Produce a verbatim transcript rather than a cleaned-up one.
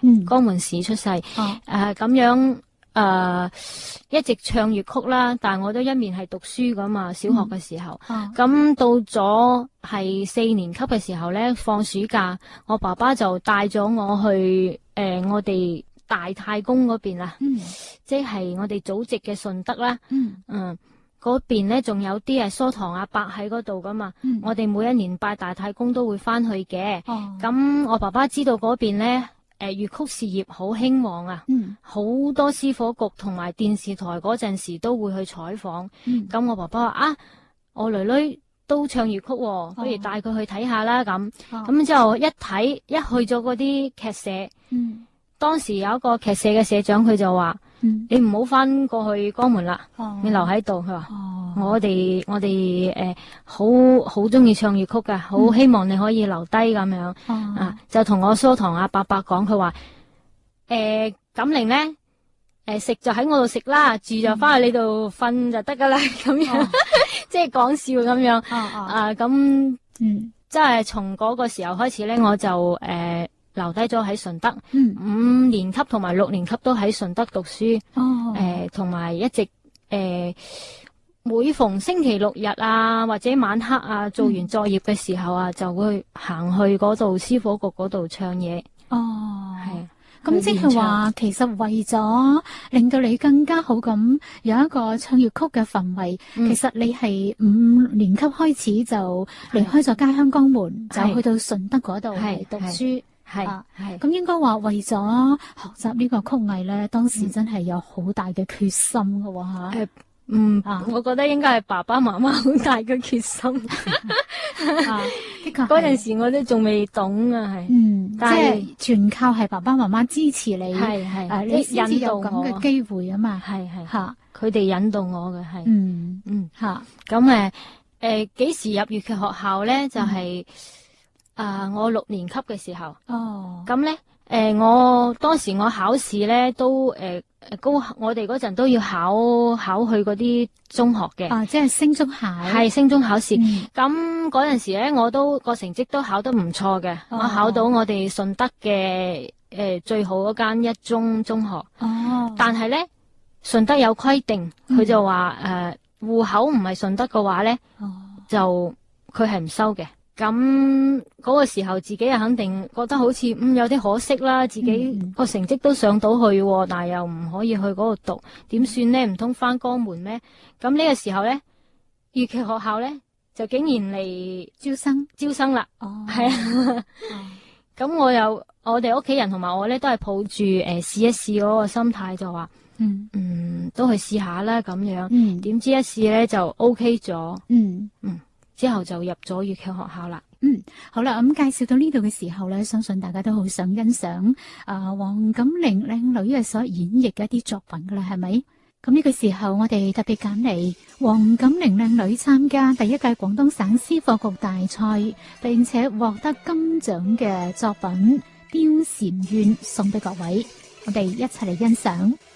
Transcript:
嗯， 江門市出世。誒、 哦， 呃、咁樣誒、呃、一直唱粵曲啦，但係我都一面係讀書噶嘛，小學嘅時候。 哦， 咁到咗係四年級嘅時候咧，放暑假，我爸爸就帶咗我去誒、呃、我哋大太公嗰邊啦， 嗯即係我哋祖籍嘅順德啦。 嗯嗯，嗰邊咧仲有啲係疏堂阿伯喺嗰度噶嘛。 嗯， 我哋每一年拜大太公都會翻去嘅。 哦， 咁我爸爸知道嗰邊咧，誒粵曲事業好興旺啊， 嗯好多司火局同埋電視台嗰陣時都會去採訪。 嗯， 咁我爸爸話啊，我女女都唱粵曲喎，不如帶佢去睇下啦。咁哦， 咁之後一睇，一去咗嗰啲劇社， 嗯當時有一個劇社嘅社長，佢就話： 嗯， 你唔好翻過去江門啦， 哦， 你留喺度。佢話。 哦， 我哋我哋誒好好中意唱粵曲噶，好嗯希望你可以留低咁樣。 哦， 啊，就同我疏堂阿伯伯講，佢話誒錦玲咧，誒食就喺我度食啦，住就翻去你度瞓就得噶啦，咁樣哦即係講笑咁樣。 哦哦， 啊，咁嗯即係從嗰個時候開始咧，我就誒留低咗喺順德， 嗯， 五年級同埋六年級都喺順德讀書， 哦， 誒同埋一直誒。每逢星期六日啊，或者晚黑啊，做完作業嘅時候啊，就會行去嗰度司火局嗰度唱嘢。 哦， 係啊， 咁即係話，其實為咗令到你更加好咁有一個唱粵曲嘅氛圍， 嗯其實你係五年級開始就離開咗家鄉江門，就係去到順德嗰度係嚟讀書。 係啊係咁應該話為咗學習呢個曲藝咧，當時真係有好大嘅決心㗎喎吓。 誒嗯， 啊我覺得應該係爸爸媽媽好大嘅決心。 啊，的確嗰陣係， 時我都仲未懂啊，係嗯，即但係係全靠係爸爸媽媽支持你， 係係誒，你先至有咁嘅我機會啊嘛。 係係吓， 佢哋引導我嘅係嗯嗯吓， 咁誒誒幾時入粵劇學校咧？就係啊我六年級嘅時候。 哦， 咁咧，誒、我當時我考試咧都誒誒、高，我哋嗰陣都要考考去嗰啲中學嘅， 啊，即係升中考， 係升中考試。 嗯咁嗰陣時咧，我都個成績都考得唔錯嘅， 哦我考到我哋順德嘅誒、呃最好嗰間一中中學。 哦， 但係咧，順德有規定，佢嗯就話誒戶口唔係順德嘅話咧， 哦， 就佢係唔收嘅。咁嗰個時候，自己又肯定覺得好似嗯有啲可惜啦，自己嗯嗯個成績都上到去喎，但係又唔可以去嗰度讀，點算呢？唔通翻江門咩？咁呢個時候咧，粵劇學校咧就竟然嚟招生， 招生啦， 哦， 係啊。咁我又我哋屋企人同埋我咧都係抱住誒、呃、試一試嗰個心態，就話嗯嗯都去試下啦咁樣。 嗯點知一試咧就 OK 咗， 嗯。 之後就入咗粵劇學校啦。 嗯，好啦，咁介紹到呢度嘅時候咧，相信大家都好想欣賞啊黃錦玲靚女嘅所演繹嘅一啲作品噶啦，係咪？咁呢個時候，我哋特別揀嚟黃錦玲靚女參加第一屆廣東省司火局大賽，並且獲得金獎嘅作品《貂蟬怨》送俾各位，我哋一齊嚟欣賞。